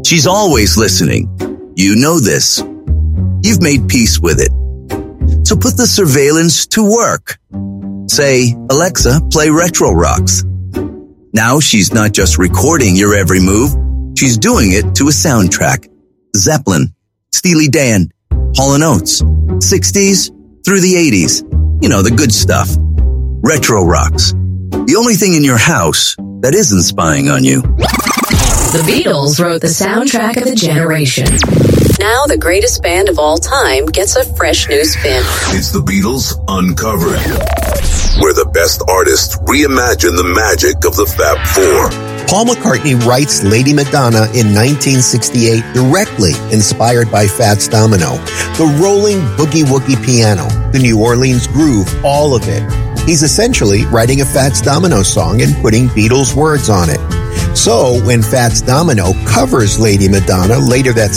She's always listening. You know this. You've made peace with it. So put the surveillance to work. Say, Alexa, play Retro Rocks. Now she's not just recording your every move, she's doing it to a soundtrack. Zeppelin, Steely Dan, Hall & Oates, 60s through the 80s. You know, the good stuff. Retro Rocks. The only thing in your house that isn't spying on you. The Beatles wrote the soundtrack of a generation. Now the greatest band of all time gets a fresh new spin. It's the Beatles Uncovered, where the best artists reimagine the magic of the Fab Four. Paul McCartney writes Lady Madonna in 1968, directly inspired by Fats Domino. The rolling boogie-woogie piano, the New Orleans groove, all of it. He's essentially writing a Fats Domino song and putting Beatles words on it. So when Fats Domino covers Lady Madonna later that